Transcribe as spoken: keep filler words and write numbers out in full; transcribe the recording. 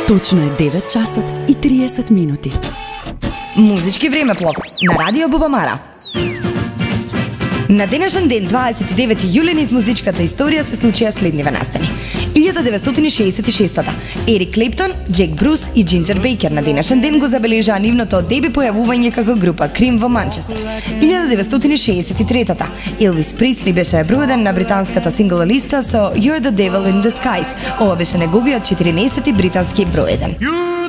Точно е девет часот и триесет минути. Музички времеплов на Радио Бубамара. На денешен ден, дваесет и девети јули, низ музичката историја се случија следниве настани. илјада деветстотини шеесет и шеста Ерик Клептон, Джек Брус и Джинджер Бейкер на денешен ден го забележаа нивното деби појавување како група Крим во Манчестер. илјада деветстотини шеесет и трета Елвис Пресли беше број еден на британската сингл листа со You're the Devil in Disguise. Ова беше неговиот четиринесети британски број еден.